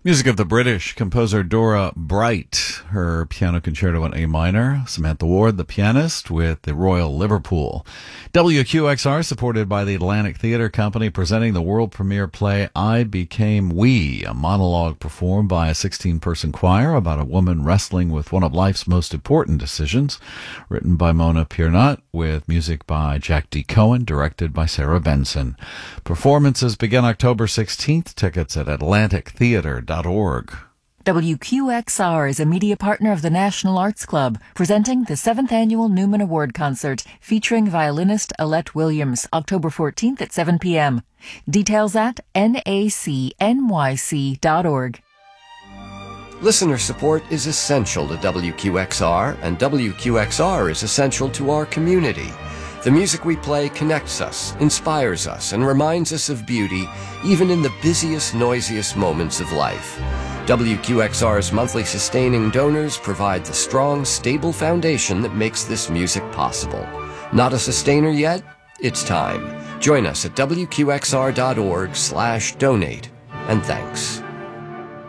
Music of the British composer Dora Bright, her piano concerto in A minor. Samantha Ward, the pianist, with the Royal Liverpool. WQXR, supported by the Atlantic Theatre Company, presenting the world premiere play I Became We, a monologue performed by a 16-person choir about a woman wrestling with one of life's most important decisions. Written by Mona Piernat, with music by Jack D. Cohen, directed by Sarah Benson. Performances begin October 16th. Tickets at atlantictheatre.org. WQXR is a media partner of the National Arts Club, presenting the 7th Annual Newman Award Concert, featuring violinist Alette Williams, October 14th at 7 p.m. Details at nacnyc.org. Listener support is essential to WQXR, and WQXR is essential to our community. The music we play connects us, inspires us, and reminds us of beauty, even in the busiest, noisiest moments of life. WQXR's monthly sustaining donors provide the strong, stable foundation that makes this music possible. Not a sustainer yet? It's time. Join us at WQXR.org/donate. And thanks.